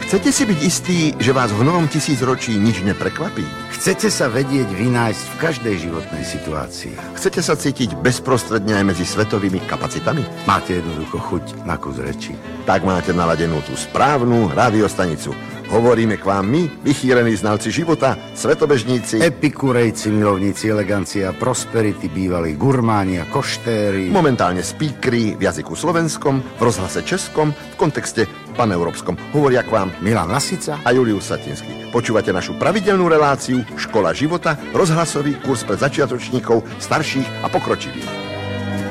Chcete si byť istí, že vás v novom tisícročí nič neprekvapí? Chcete sa vedieť vynájsť v každej životnej situácii? Chcete sa cítiť bezprostredne aj medzi svetovými kapacitami? Máte jednoducho chuť na kus reči. Tak máte naladenú tú správnu rádiostanicu. Hovoríme k vám my, vychýrení znalci života, svetobežníci, epikurejci, milovníci elegancie a prosperity, bývalí gurmáni a koštéri, momentálne speakery v jazyku slovenskom, v rozhlase českom, v kontexte paneurópskom. Hovoria k vám Milan Lasica a Julius Satinský. Počúvate našu pravidelnú reláciu Škola života, rozhlasový kurz pre začiatočníkov, starších a pokročilých.